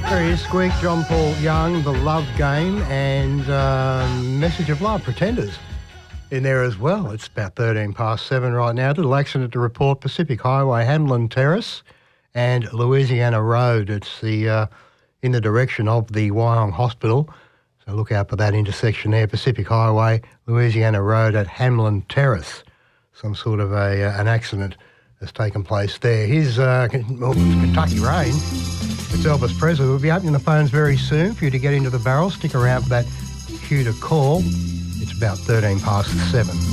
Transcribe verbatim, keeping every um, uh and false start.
There he is, Squeak, John Paul Young, The Love Game, and um, Message of Love, Pretenders, in there as well. It's about thirteen past seven right now. Little accident to report, Pacific Highway, Hamlin Terrace and Louisiana Road. It's the uh, in the direction of the Wyong Hospital. So look out for that intersection there, Pacific Highway, Louisiana Road at Hamlin Terrace. Some sort of a uh, an accident has taken place there. Here's uh, well, Kentucky Rain. It's Elvis Presley. We'll be opening the phones very soon for you to get into the barrel. Stick around for that cue to call. It's about thirteen past seven.